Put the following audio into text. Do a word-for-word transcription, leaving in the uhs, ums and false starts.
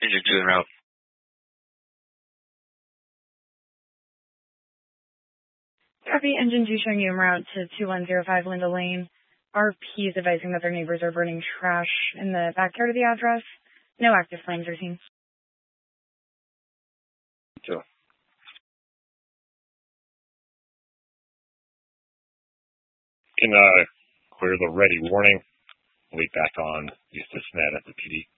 Engine two en route. Copy, engine two showing you en route to two one zero five Linda Lane. R P is advising that their neighbors are burning trash in the backyard of the address. No active flames are seen. Two. Can uh, clear the ready warning. Lead back on Eustis Net at the P D.